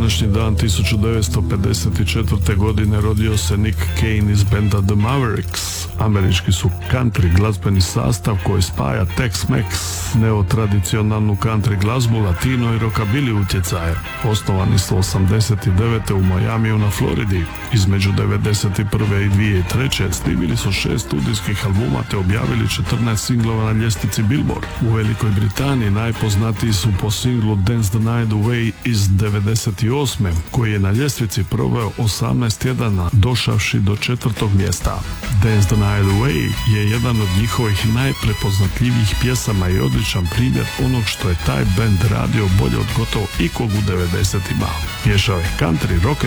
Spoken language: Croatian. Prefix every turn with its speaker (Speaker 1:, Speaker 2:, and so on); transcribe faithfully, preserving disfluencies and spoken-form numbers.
Speaker 1: današnji dan tisuću devetsto pedeset četvrte. godine rodio se Nick Kane iz benda The Mavericks. Američki su country glazbeni sastav koji spaja Tex-Mex, neotradicionalnu country glazbu, latino i rockabilly utjecaje. Osnovani su osamdeset devete. u Majamiju na Floridi. Između devedeset prve i dvije tisuće treće. snimili su šest studijskih albuma te objavili četrnaest singlova na ljestvici Billboard. U Velikoj Britaniji najpoznatiji su po singlu Dance the Night Away iz devedeset osme. koji je na ljestvici proveo osamnaest tjedana, došavši do četvrtog mjesta. Dance the Night Away je jedan od njihovih najprepoznatljivijih pjesama i odličan primjer onog što je taj band radio bolje od gotovo ikog u devedesetima. Miješao je country, rock